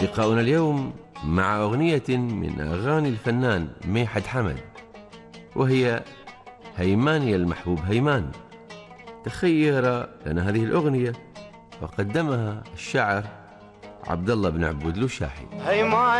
لقاؤنا اليوم مع أغنية من أغاني الفنان ميحد حمد، وهي هيمان يا المحبوب هيمان. تخير لنا هذه الأغنية وقدمها الشاعر عبد الله بن عبود الوشاحي.